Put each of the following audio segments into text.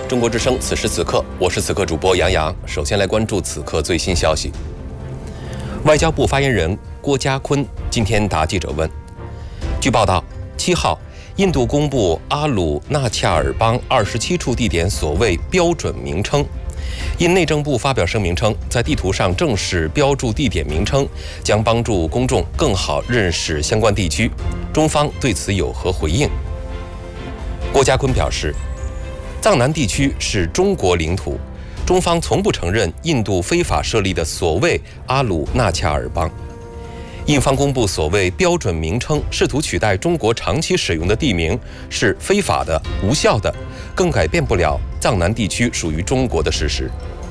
中国之声，此时此刻，我是此刻主播杨洋。首先来关注此刻最新消息。外交部发言人郭家坤今天答记者问。据报道，7号，印度公布阿鲁纳恰尔邦27处地点所谓标准名称。印内政部发表声明称，在地图上正式标注地点名称，将帮助公众更好认识相关地区。中方对此有何回应？郭家坤表示，藏南地区是中国领土，中方从不承认印度非法设立的所谓阿鲁纳恰尔邦。印方公布所谓标准名称，试图取代中国长期使用的地名，是非法的、无效的，更改变不了藏南地区属于中国的事实。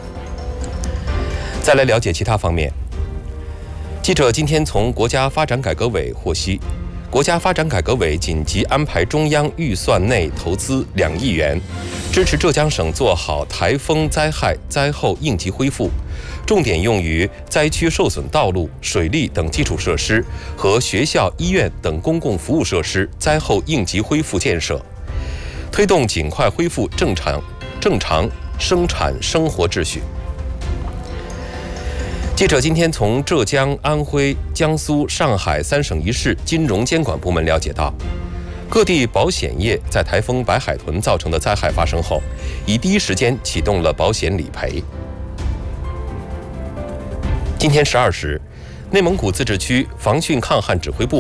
再来了解其他方面。记者今天从国家发展改革委获悉，国家发展改革委紧急安排中央预算内投资2亿元，支持浙江省做好台风灾害灾后应急恢复，重点用于灾区受损道路、水利等基础设施和学校、医院等公共服务设施灾后应急恢复建设，推动尽快恢复正常生产生活秩序。记者今天从浙江、安徽、江苏、上海3省1市金融监管部门了解到，各地保险业在台风白海豚造成的灾害发生后，已第一时间启动了保险理赔。今天12时，内蒙古自治区防汛抗旱指挥部